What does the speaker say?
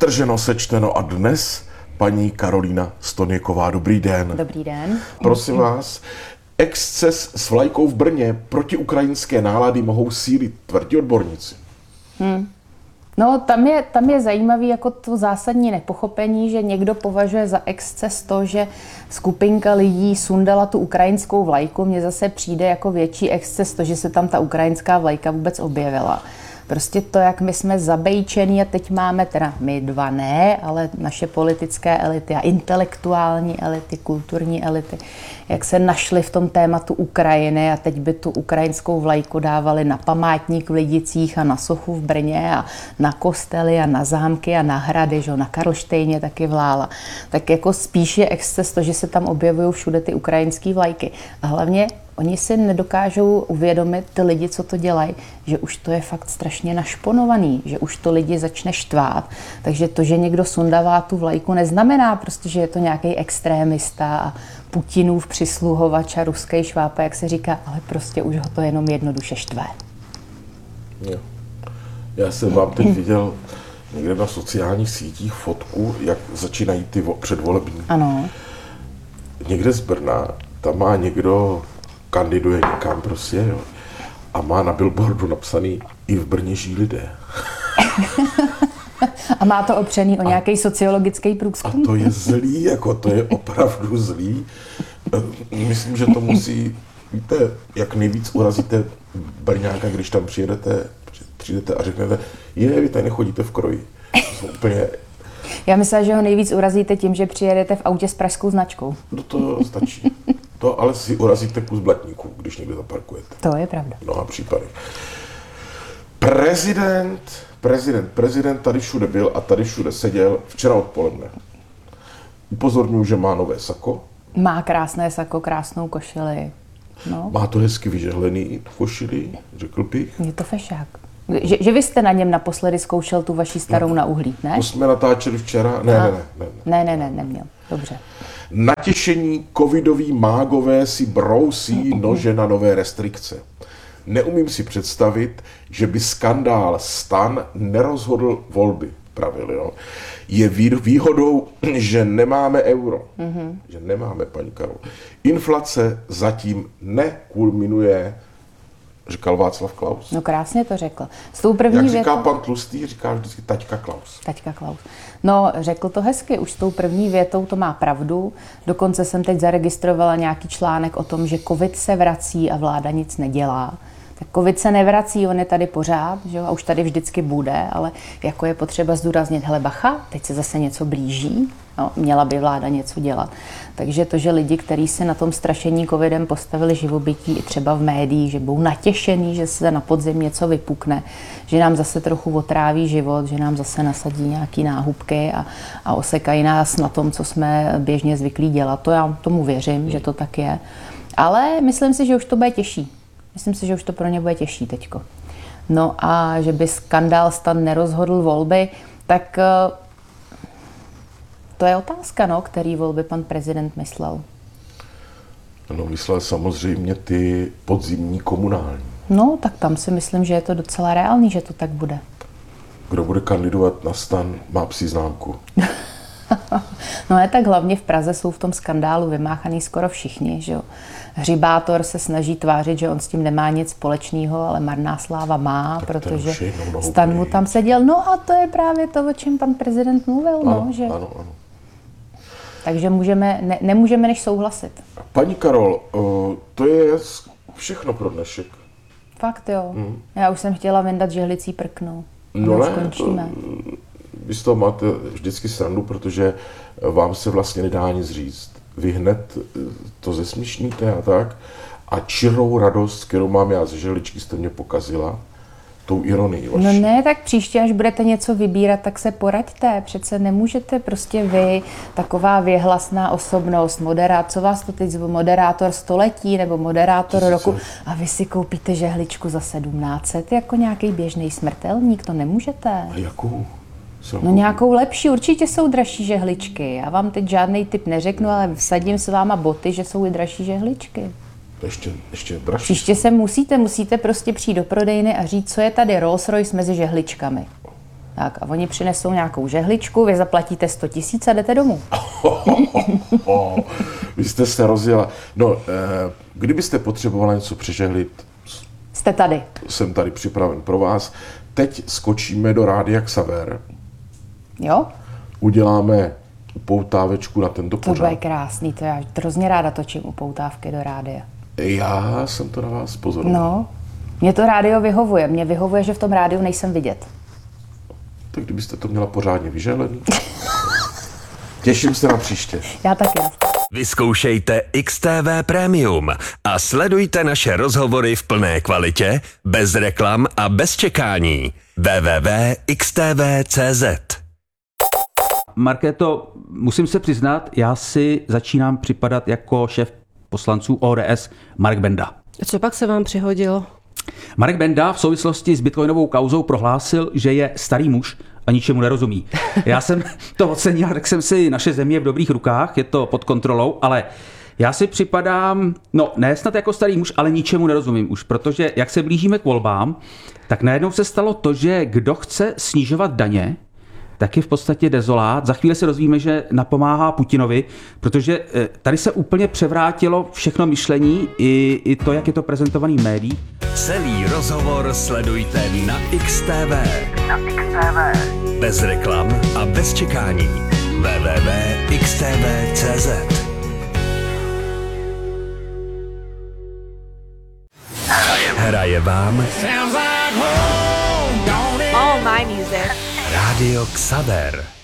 Vytrženo, sečteno a dnes paní Karolína Stoniková. Dobrý den. Dobrý den. Prosím vás, exces s vlajkou v Brně, protiukrajinské nálady mohou sílit, tvrdí odborníci. No, tam je zajímavý jako to zásadní nepochopení, že někdo považuje za exces to, že skupinka lidí sundala tu ukrajinskou vlajku. Mně zase přijde jako větší exces to, že se tam ta ukrajinská vlajka vůbec objevila. Prostě to, jak my jsme zabejčení a teď máme, teda my dva ne, ale naše politické elity a intelektuální elity, kulturní elity, jak se našli v tom tématu Ukrajiny a teď by tu ukrajinskou vlajku dávali na památník v Lidicích a na sochu v Brně a na kostely a na zámky a na hrady, že? Na Karlštejně taky vlála. Tak jako spíš je exces to, že se tam objevují všude ty ukrajinské vlajky. A hlavně oni si nedokážou uvědomit, ty lidi, co to dělají, že už to je fakt strašně našponovaný, že už to lidi začne štvát. Takže to, že někdo sundává tu vlajku, neznamená prostě, že je to nějaký extrémista a Putinův přisluhovač a ruský švápa, jak se říká, ale prostě už ho to jenom jednoduše štve. Jo. Já jsem vám teď viděl někde na sociálních sítích fotku, jak začínají ty předvolební. Ano. Někde z Brna, tam má někdo, kandiduje někam prostě, jo, a má na billboardu napsaný i v Brně žijí lidé. A má to opřený o nějaký sociologický průzkum? A to je zlý, jako to je opravdu zlý. Myslím, že to musí, víte, jak nejvíc urazíte Brňáka, když tam přijdete a řeknete, vy tady nechodíte v kroji. To úplně... Já myslím, že ho nejvíc urazíte tím, že přijedete v autě s pražskou značkou. No to stačí. To ale si urazíte kus blatníků, když někde zaparkujete. To je pravda. V mnoha případech. Prezident tady všude byl a tady všude seděl včera odpoledne. Upozorňuji, že má nové sako. Má krásné sako, krásnou košili. No. Má to hezky vyžehlený košili, řekl bych. Je to fešák. Že vy jste na něm naposledy zkoušel tu vaši starou na uhlí, ne? To jsme natáčeli včera. Ne. Neměl. Dobře. Natěšení covidoví mágové si brousí nože na nové restrikce. Neumím si představit, že by skandál STAN nerozhodl volby, pravil, jo. Je výhodou, že nemáme euro. Že nemáme, paní Karol. Inflace zatím nekulminuje, říkal Václav Klaus. No krásně to řekl. S tou první Jak říká pan Tlustý, říká vždycky taťka Klaus. Taťka Klaus. No, řekl to hezky, už s tou první větou to má pravdu. Dokonce jsem teď zaregistrovala nějaký článek o tom, že covid se vrací a vláda nic nedělá. Tak covid se nevrací, on je tady pořád, že jo, a už tady vždycky bude, ale jako je potřeba zdůraznit, hele bacha, teď se zase něco blíží, no, měla by vláda něco dělat. Takže to, že lidi, kteří se na tom strašení covidem postavili živobytí i třeba v médiích, že budou natěšený, že se na podzim něco vypukne, že nám zase trochu otráví život, že nám zase nasadí nějaký náhubky a osekají nás na tom, co jsme běžně zvyklí dělat. To já tomu věřím, že to tak je. Ale myslím si, že už to bude těžší. Myslím si, že už to pro ně bude těžší teďko. No a že by skandál STAN nerozhodl volby, tak to je otázka, no, který volby pan prezident myslel. No, myslel samozřejmě ty podzimní komunální. No, tak tam si myslím, že je to docela reálný, že to tak bude. Kdo bude kandidovat na STAN, má psí známku. No ne, tak hlavně v Praze jsou v tom skandálu vymáchaný skoro všichni, že jo. Hřibátor se snaží tvářit, že on s tím nemá nic společného, ale marná sláva má, tak protože STAN mu tam seděl. No a to je právě to, o čem pan prezident mluvil, ano, no, že... Ano. Takže nemůžeme než souhlasit. Paní Karol, to je všechno pro dnešek. Fakt jo. Já už jsem chtěla vyndat žehlicí prkno. No ne, vy z toho máte vždycky srandu, protože vám se vlastně nedá nic říct. Vy hned to zesměšníte a tak a čirou radost, kterou mám já ze žehličky, jste mě pokazila tou ironii vaší. No ne, tak příště, až budete něco vybírat, tak se poraďte. Přece nemůžete prostě vy, taková věhlasná osobnost, co vás to teď zvu, moderátor století nebo moderátor roku, a vy si koupíte žehličku za 1700 jako nějaký běžný smrtelník, to nemůžete. A jakou? No nějakou lepší, určitě jsou dražší žehličky. Já vám teď žádný tip neřeknu, ale vsadím s váma boty, že jsou i dražší žehličky. Ještě dražší. Příště se musíte prostě přijít do prodejny a říct, co je tady Rolls Royce mezi žehličkami. Tak a oni přinesou nějakou žehličku, vy zaplatíte 100 000 a jdete domů. Vy jste se rozjela. No, kdybyste potřebovala něco přežehlit, Jste tady. jsem tady připraven pro vás. Teď skočíme do Rádia Xaver. Jo? Uděláme upoutávečku na tento To bude pořad. krásný, to já hrozně ráda točím upoutávky do rádia. Já jsem to na vás pozoroval. No, mě to rádio vyhovuje. Mně vyhovuje, že v tom rádiu nejsem vidět. Tak kdybyste to měla pořádně vyžehlený. Těším se na příště. Já taky. Vyzkoušejte XTV Premium a sledujte naše rozhovory v plné kvalitě, bez reklam a bez čekání. www.xtv.cz Markéto, musím se přiznat, já si začínám připadat jako šéf poslanců ODS Marek Benda. Co pak se vám přihodilo? Marek Benda v souvislosti s bitcoinovou kauzou prohlásil, že je starý muž a ničemu nerozumí. Já jsem to ocenil, tak jsem si naše země v dobrých rukách, je to pod kontrolou, ale já si připadám, no ne snad jako starý muž, ale ničemu nerozumím už, protože jak se blížíme k volbám, tak najednou se stalo to, že kdo chce snižovat daně, tak je v podstatě dezolát. Za chvíli se dozvíme, že napomáhá Putinovi, protože tady se úplně převrátilo všechno myšlení i to, jak je to prezentovaný v médiích. Celý rozhovor sledujte na XTV. Bez reklam a bez čekání. www.xtv.cz Hraje vám All my music. Rádio Xaver.